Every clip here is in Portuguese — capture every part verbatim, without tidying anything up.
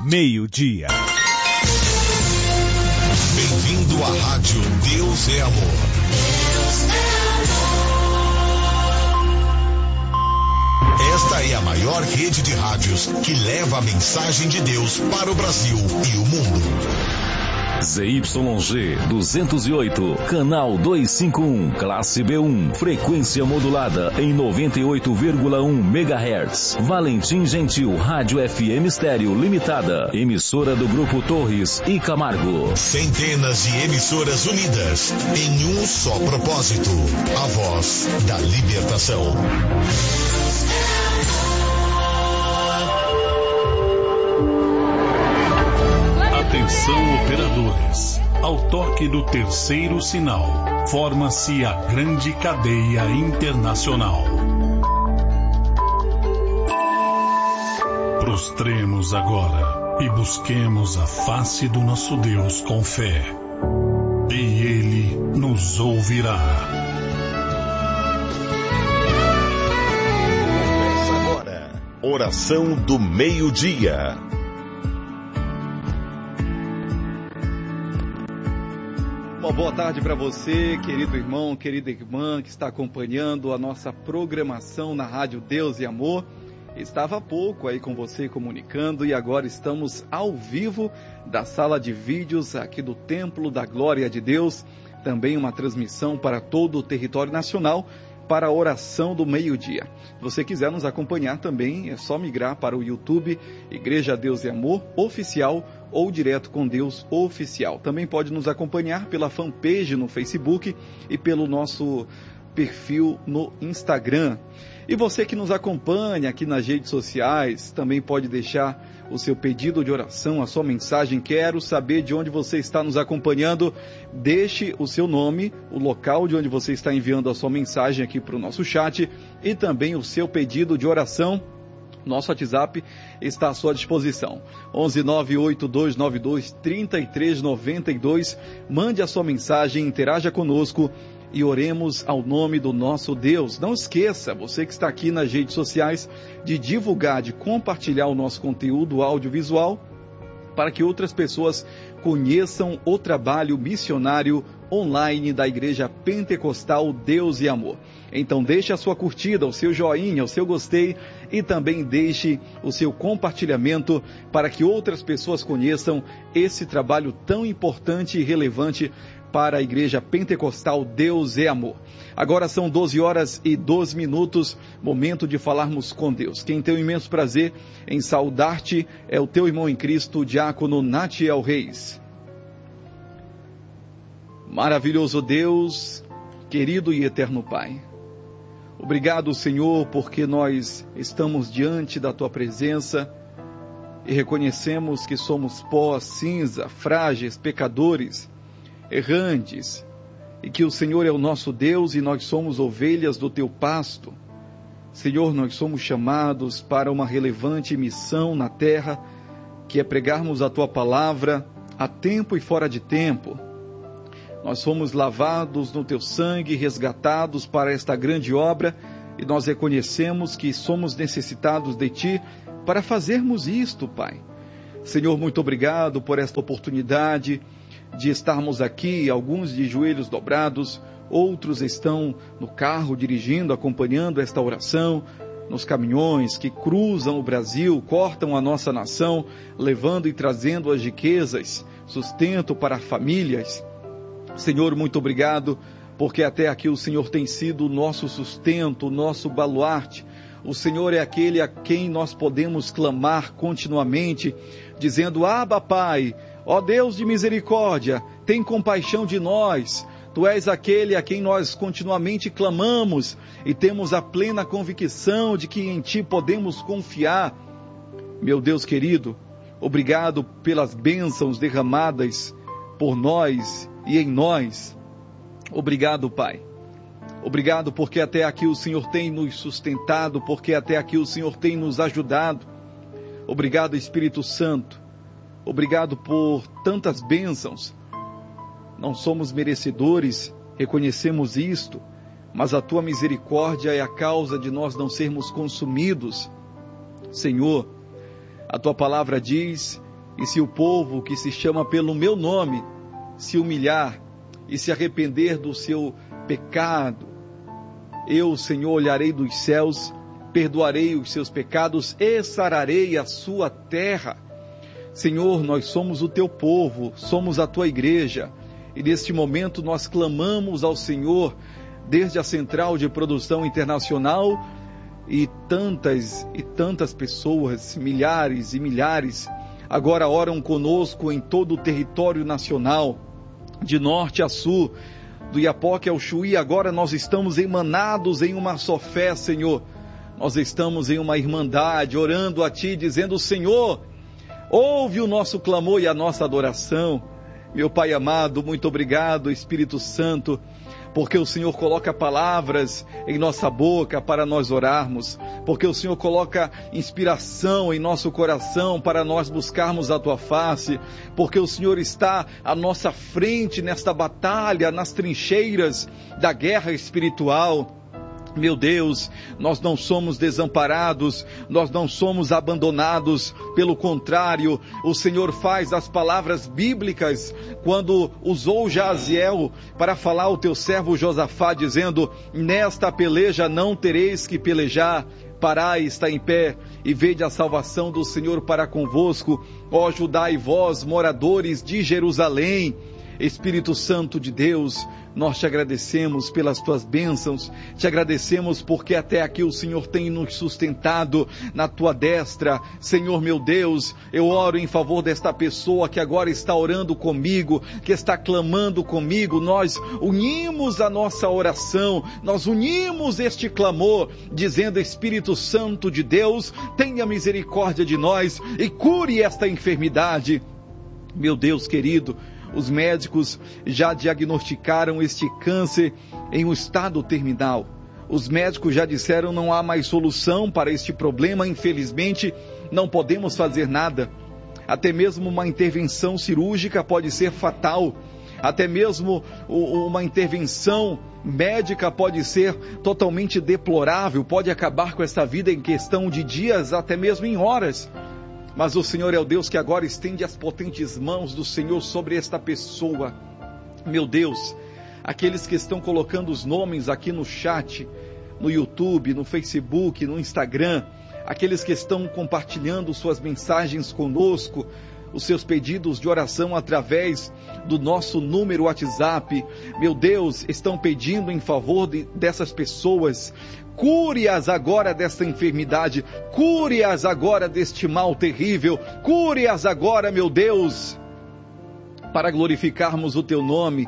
meio-dia. Bem-vindo à Rádio Deus é Amor. Deus é amor. Esta é a maior rede de rádios que leva a mensagem de Deus para o Brasil e o mundo. Z Y G duzentos e oito, canal duzentos e cinquenta e um, classe B um, frequência modulada em noventa e oito vírgula um megahertz. Valentim Gentil, Rádio F M Estéreo Limitada, emissora do Grupo Torres e Camargo. Centenas de emissoras unidas em um só propósito, a voz da libertação. Atenção, operadores. Ao toque do terceiro sinal, forma-se a grande cadeia internacional. Prostremos agora e busquemos a face do nosso Deus com fé. E Ele nos ouvirá. Começa agora. Oração do meio-dia. Uma boa tarde para você, querido irmão, querida irmã, que está acompanhando a nossa programação na Rádio Deus e Amor. Estava há pouco aí com você comunicando e agora estamos ao vivo da sala de vídeos aqui do Templo da Glória de Deus. Também uma transmissão para todo o território nacional para a oração do meio-dia. Se você quiser nos acompanhar também, é só migrar para o YouTube Igreja Deus e Amor Oficial ou Direto com Deus Oficial. Também pode nos acompanhar pela fanpage no Facebook e pelo nosso perfil no Instagram. E você que nos acompanha aqui nas redes sociais, também pode deixar o seu pedido de oração, a sua mensagem. Quero saber de onde você está nos acompanhando. Deixe o seu nome, o local de onde você está enviando a sua mensagem aqui para o nosso chat e também o seu pedido de oração. Nosso WhatsApp está à sua disposição. onze nove oito dois nove dois, três três nove dois. Mande a sua mensagem, interaja conosco e oremos ao nome do nosso Deus. Não esqueça, você que está aqui nas redes sociais, de divulgar, de compartilhar o nosso conteúdo audiovisual para que outras pessoas conheçam o trabalho missionário online da Igreja Pentecostal Deus e Amor. Então deixe a sua curtida, o seu joinha, o seu gostei e também deixe o seu compartilhamento para que outras pessoas conheçam esse trabalho tão importante e relevante para a Igreja Pentecostal Deus é Amor. Agora são doze horas e doze minutos, momento de falarmos com Deus. Quem tem o imenso prazer em saudar-te é o teu irmão em Cristo, o diácono Natiel Reis. Maravilhoso Deus, querido e eterno Pai. Obrigado, Senhor, porque nós estamos diante da Tua presença e reconhecemos que somos pó, cinza, frágeis, pecadores, errantes, e que o Senhor é o nosso Deus e nós somos ovelhas do Teu pasto. Senhor, nós somos chamados para uma relevante missão na terra, que é pregarmos a Tua palavra a tempo e fora de tempo. Nós fomos lavados no Teu sangue, resgatados para esta grande obra, e nós reconhecemos que somos necessitados de Ti para fazermos isto, Pai. Senhor, muito obrigado por esta oportunidade de estarmos aqui, alguns de joelhos dobrados, outros estão no carro dirigindo, acompanhando esta oração, nos caminhões que cruzam o Brasil, cortam a nossa nação, levando e trazendo as riquezas, sustento para famílias. Senhor, muito obrigado, porque até aqui o Senhor tem sido o nosso sustento, o nosso baluarte. O Senhor é aquele a quem nós podemos clamar continuamente, dizendo: Abba, Pai, ó Deus de misericórdia, tem compaixão de nós. Tu és aquele a quem nós continuamente clamamos e temos a plena convicção de que em Ti podemos confiar. Meu Deus querido, obrigado pelas bênçãos derramadas por nós e em nós. Obrigado, Pai. Obrigado porque até aqui o Senhor tem nos sustentado, porque até aqui o Senhor tem nos ajudado. Obrigado, Espírito Santo. Obrigado por tantas bênçãos. Não somos merecedores, reconhecemos isto, mas a Tua misericórdia é a causa de nós não sermos consumidos. Senhor, a Tua palavra diz E se o povo que se chama pelo meu nome se humilhar e se arrepender do seu pecado, eu, Senhor, olharei dos céus, perdoarei os seus pecados e sararei a sua terra. Senhor, nós somos o teu povo, somos a tua igreja, e neste momento nós clamamos ao Senhor, desde a Central de Produção Internacional, e tantas e tantas pessoas, milhares e milhares, agora oram conosco em todo o território nacional, de norte a sul, do Iapoque ao Chuí. Agora nós estamos emanados em uma só fé, Senhor. Nós estamos em uma irmandade, orando a Ti, dizendo: Senhor, ouve o nosso clamor e a nossa adoração. Meu Pai amado, muito obrigado, Espírito Santo, porque o Senhor coloca palavras em nossa boca para nós orarmos, porque o Senhor coloca inspiração em nosso coração para nós buscarmos a Tua face, porque o Senhor está à nossa frente nesta batalha, nas trincheiras da guerra espiritual. Meu Deus, nós não somos desamparados, nós não somos abandonados, pelo contrário, o Senhor faz as palavras bíblicas, quando usou Jaziel para falar ao teu servo Josafá, dizendo: nesta peleja não tereis que pelejar, parai, está em pé, e vede a salvação do Senhor para convosco, ó Judá e vós, moradores de Jerusalém. Espírito Santo de Deus, nós te agradecemos pelas tuas bênçãos, te agradecemos porque até aqui o Senhor tem nos sustentado na tua destra. Senhor meu Deus, eu oro em favor desta pessoa que agora está orando comigo, que está clamando comigo. Nós unimos a nossa oração, nós unimos este clamor, dizendo: Espírito Santo de Deus, tenha misericórdia de nós e cure esta enfermidade. Meu Deus querido, os médicos já diagnosticaram este câncer em um estado terminal. Os médicos já disseram: não há mais solução para este problema, infelizmente não podemos fazer nada. Até mesmo uma intervenção cirúrgica pode ser fatal. Até mesmo uma intervenção médica pode ser totalmente deplorável, pode acabar com esta vida em questão de dias, até mesmo em horas. Mas o Senhor é o Deus que agora estende as potentes mãos do Senhor sobre esta pessoa. Meu Deus, aqueles que estão colocando os nomes aqui no chat, no YouTube, no Facebook, no Instagram, aqueles que estão compartilhando suas mensagens conosco, os seus pedidos de oração através do nosso número WhatsApp, meu Deus, estão pedindo em favor de, dessas pessoas. Cure-as agora desta enfermidade, cure-as agora deste mal terrível, cure-as agora, meu Deus, para glorificarmos o teu nome.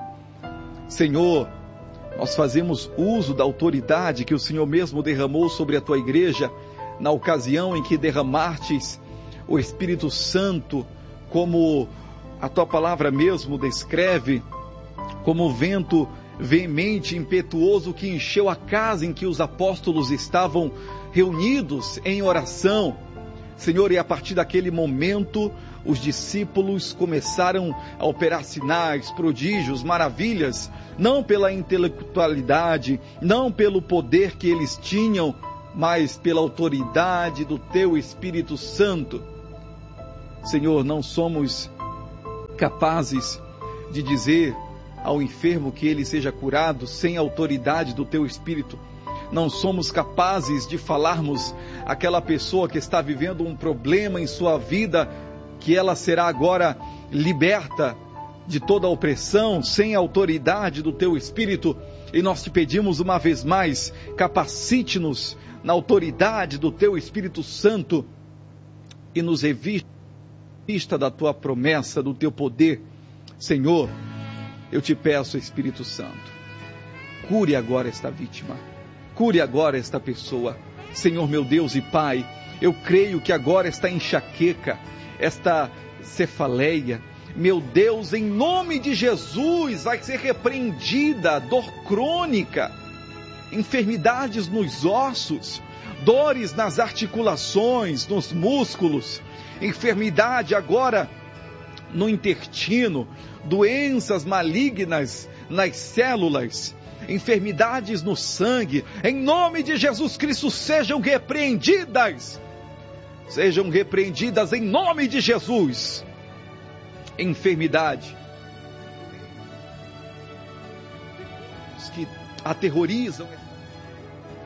Senhor, nós fazemos uso da autoridade que o Senhor mesmo derramou sobre a tua igreja, na ocasião em que derramastes o Espírito Santo, como a tua palavra mesmo descreve, como o vento veemente, impetuoso que encheu a casa em que os apóstolos estavam reunidos em oração. Senhor, e a partir daquele momento, os discípulos começaram a operar sinais, prodígios, maravilhas, não pela intelectualidade, não pelo poder que eles tinham, mas pela autoridade do teu Espírito Santo. Senhor, não somos capazes de dizer ao enfermo que ele seja curado sem a autoridade do teu Espírito. Não somos capazes de falarmos àquela pessoa que está vivendo um problema em sua vida, que ela será agora liberta de toda a opressão, sem a autoridade do teu Espírito. E nós te pedimos uma vez mais, capacite-nos na autoridade do teu Espírito Santo e nos revista da tua promessa, do teu poder. Senhor, eu te peço, Espírito Santo, cure agora esta vítima, cure agora esta pessoa. Senhor meu Deus e Pai, eu creio que agora esta enxaqueca, esta cefaleia, meu Deus, em nome de Jesus, vai ser repreendida. Dor crônica, enfermidades nos ossos, dores nas articulações, nos músculos, enfermidade agora no intestino, doenças malignas nas células, enfermidades no sangue, em nome de Jesus Cristo, sejam repreendidas, sejam repreendidas em nome de Jesus. enfermidade, que aterrorizam